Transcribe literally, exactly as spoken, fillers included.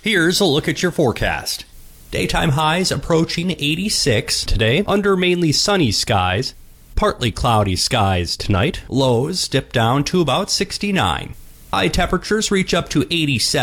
Here's a look at your forecast. Daytime highs approaching eighty-six today under mainly sunny skies. Partly cloudy skies tonight. Lows dip down to about sixty-nine. High temperatures reach up to eighty-seven.